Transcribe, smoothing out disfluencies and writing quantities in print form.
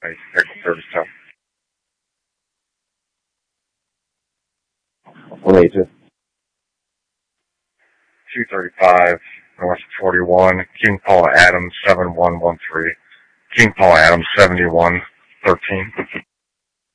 Technical Service Tower. 182. 235 North 41, King Paul Adams 7113, King Paul Adams 7113.